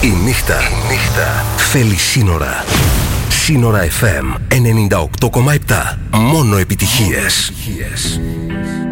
Η νύχτα θέλει σύνορα. Σύνορα FM 98,7. Μόνο επιτυχίες.